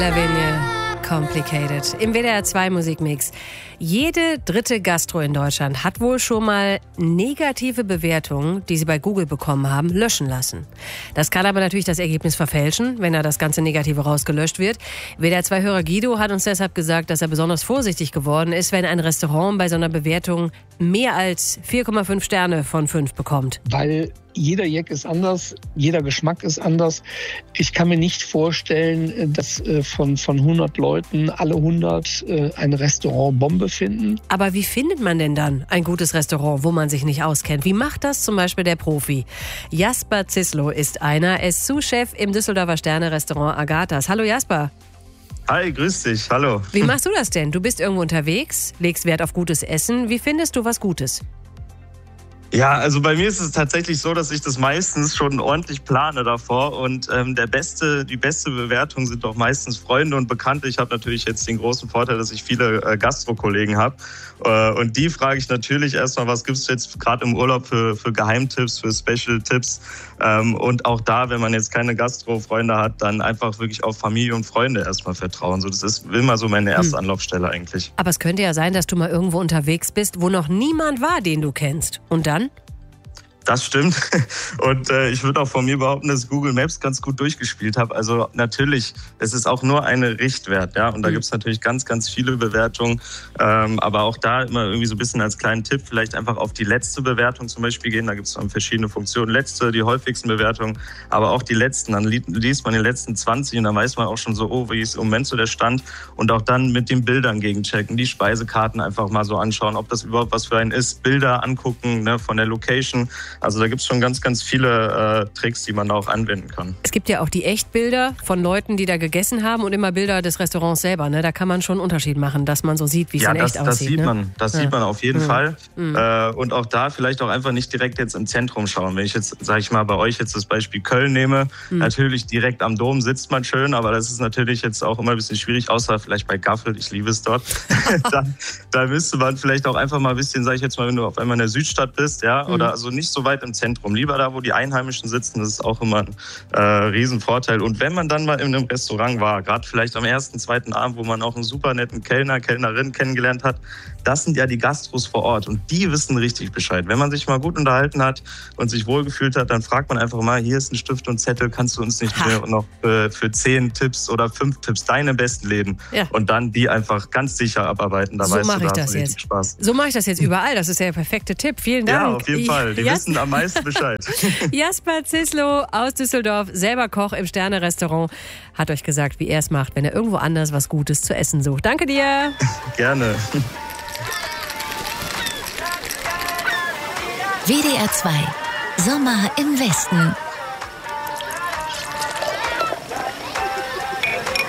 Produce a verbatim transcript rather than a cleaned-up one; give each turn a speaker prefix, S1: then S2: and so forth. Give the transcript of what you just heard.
S1: Lavigne, Complicated. Im W D R zwei Musikmix. Jede dritte Gastro in Deutschland hat wohl schon mal negative Bewertungen, die sie bei Google bekommen haben, löschen lassen. Das kann aber natürlich das Ergebnis verfälschen, wenn da das ganze Negative rausgelöscht wird. W D R zwei-Hörer Guido hat uns deshalb gesagt, dass er besonders vorsichtig geworden ist, wenn ein Restaurant bei so einer Bewertung mehr als vier Komma fünf Sterne von fünf bekommt.
S2: Weil jeder Jack ist anders, jeder Geschmack ist anders. Ich kann mir nicht vorstellen, dass von, von hundert Leuten alle hundert ein Restaurant Bombe finden.
S1: Aber wie findet man denn dann ein gutes Restaurant, wo man sich nicht auskennt? Wie macht das zum Beispiel der Profi? Jasper Zislo ist einer. Er ist Sous-Chef im Düsseldorfer Sterne-Restaurant Agathas. Hallo Jasper.
S3: Hi, grüß dich. Hallo.
S1: Wie machst du das denn? Du bist irgendwo unterwegs, legst Wert auf gutes Essen. Wie findest du was Gutes?
S3: Ja, also bei mir ist es tatsächlich so, dass ich das meistens schon ordentlich plane davor und ähm, der beste, die beste Bewertung sind doch meistens Freunde und Bekannte. Ich habe natürlich jetzt den großen Vorteil, dass ich viele äh, Gastro-Kollegen habe äh, und die frage ich natürlich erstmal, was gibt's jetzt gerade im Urlaub für, für Geheimtipps, für Special-Tipps ähm, und auch da, wenn man jetzt keine Gastro-Freunde hat, dann einfach wirklich auf Familie und Freunde erstmal vertrauen. So, das ist immer so meine erste hm. Anlaufstelle eigentlich.
S1: Aber es könnte ja sein, dass du mal irgendwo unterwegs bist, wo noch niemand war, den du kennst. Und dann?
S3: Das stimmt. Und äh, ich würde auch von mir behaupten, dass Google Maps ganz gut durchgespielt habe. Also natürlich, es ist auch nur eine Richtwert, ja. Und da mhm. gibt es natürlich ganz, ganz viele Bewertungen. Ähm, aber auch da immer irgendwie so ein bisschen als kleinen Tipp, vielleicht einfach auf die letzte Bewertung zum Beispiel gehen. Da gibt es verschiedene Funktionen. Letzte, die häufigsten Bewertungen, aber auch die letzten. Dann liest man die letzten zwanzig und dann weiß man auch schon so, oh, wie ist im Moment so der Stand. Und auch dann mit den Bildern gegenchecken, die Speisekarten einfach mal so anschauen, ob das überhaupt was für einen ist. Bilder angucken, ne, von der Location. Also da gibt es schon ganz, ganz viele äh, Tricks, die man da auch anwenden kann.
S1: Es gibt ja auch die Echtbilder von Leuten, die da gegessen haben und immer Bilder des Restaurants selber. Ne? Da kann man schon einen Unterschied machen, dass man so sieht, wie es
S3: ja,
S1: in
S3: das,
S1: echt
S3: das
S1: aussieht.
S3: Sieht
S1: ne?
S3: man, das ja. sieht man auf jeden mhm. Fall. Mhm. Äh, und auch da vielleicht auch einfach nicht direkt jetzt im Zentrum schauen. Wenn ich jetzt, sage ich mal, bei euch jetzt das Beispiel Köln nehme, mhm. natürlich direkt am Dom sitzt man schön, aber das ist natürlich jetzt auch immer ein bisschen schwierig, außer vielleicht bei Gaffel, ich liebe es dort. da, da müsste man vielleicht auch einfach mal ein bisschen, sage ich jetzt mal, wenn du auf einmal in der Südstadt bist, ja, mhm. oder also nicht so weit im Zentrum. Lieber da, wo die Einheimischen sitzen, das ist auch immer ein äh, Riesenvorteil. Und wenn man dann mal in einem Restaurant war, gerade vielleicht am ersten, zweiten Abend, wo man auch einen super netten Kellner, Kellnerin kennengelernt hat, das sind ja die Gastros vor Ort und die wissen richtig Bescheid. Wenn man sich mal gut unterhalten hat und sich wohlgefühlt hat, dann fragt man einfach mal, hier ist ein Stift und Zettel, kannst du uns nicht mehr noch äh, für zehn Tipps oder fünf Tipps deine besten Läden ja. und dann die einfach ganz sicher abarbeiten. Da
S1: so
S3: weißt
S1: mache
S3: du,
S1: ich
S3: da
S1: das
S3: hast du
S1: jetzt.
S3: Spaß.
S1: So mache ich das jetzt überall. Das ist ja der perfekte Tipp. Vielen Dank.
S3: Ja, auf jeden Fall. Die
S1: Jas-
S3: wissen am meisten Bescheid.
S1: Jasper Zislo aus Düsseldorf, selber Koch im Sterne-Restaurant, hat euch gesagt, wie er es macht, wenn er irgendwo anders was Gutes zu essen sucht. Danke dir.
S3: Gerne.
S4: W D R zwei Sommer im Westen.